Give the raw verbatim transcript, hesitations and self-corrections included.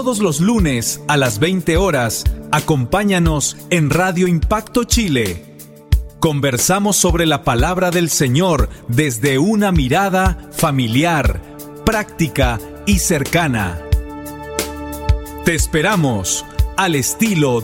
Todos los lunes a las veinte horas, acompáñanos en Radio Impacto Chile. Conversamos sobre la palabra del Señor desde una mirada familiar, práctica y cercana. Te esperamos al estilo